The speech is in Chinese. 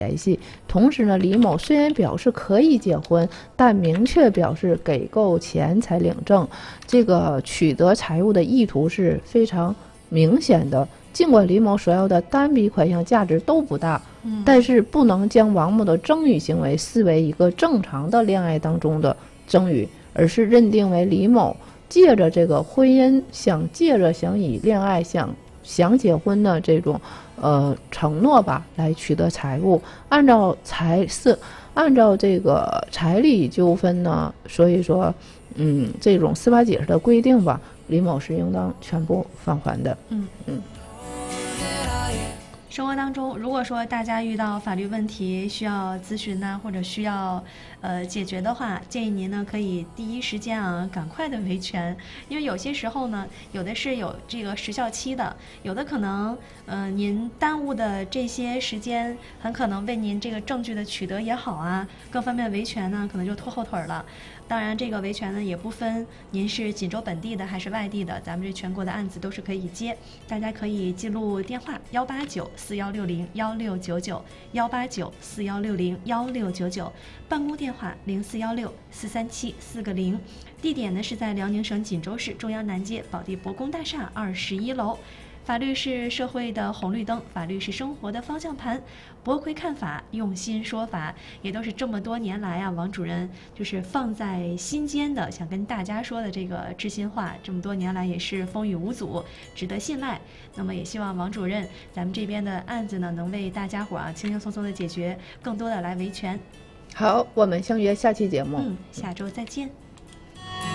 联系。同时呢，李某虽然表示可以结婚，但明确表示给够钱才领证，这个取得财物的意图是非常明显的。尽管李某所要的单笔款项价值都不大，但是不能将王某的赠与行为视为一个正常的恋爱当中的赠与，而是认定为李某借着这个婚姻，想以恋爱想结婚的这种承诺吧，来取得财物。按照这个彩礼纠纷呢，所以说这种司法解释的规定吧，李某是应当全部返还的。 生活当中，如果说大家遇到法律问题需要咨询呢，或者需要解决的话，建议您呢可以第一时间赶快的维权，因为有些时候呢，有的是有这个时效期的，有的可能您耽误的这些时间，很可能为您这个证据的取得也好各方面维权呢可能就拖后腿了。当然这个维权呢也不分您是锦州本地的还是外地的，咱们这全国的案子都是可以接，大家可以记录电话18941601699，18941601699，办公电话0416437440，地点呢是在辽宁省锦州市中央南街保地博宫大厦21楼。法律是社会的红绿灯，法律是生活的方向盘。拨魁看法，用心说法，也都是这么多年来王主任就是放在心间的，想跟大家说的这个知心话。这么多年来也是风雨无阻，值得信赖。那么也希望王主任咱们这边的案子呢，能为大家伙轻轻松松的解决，更多的来维权。 好，我们相约下期节目。 下周再见。